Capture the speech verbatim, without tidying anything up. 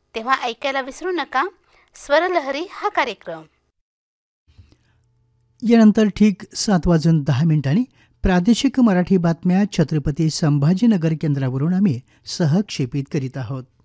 तेव्हा ऐकायला विसरू नका स्वरलहरी हा कार्यक्रम. यानंतर ठीक सात वाजून दहा मिनिटांनी प्रादेशिक मराठी बातम्या छत्रपती संभाजीनगर केंद्रावरून आम्ही सहक्षेपित करीत आहोत.